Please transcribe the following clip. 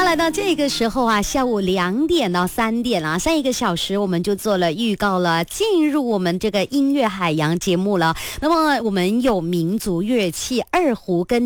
来到这个时候啊，下午2点到3点啊，上1个小时我们就做了预告了，进入我们这个音乐海洋节目了。那么我们有民族乐器二胡跟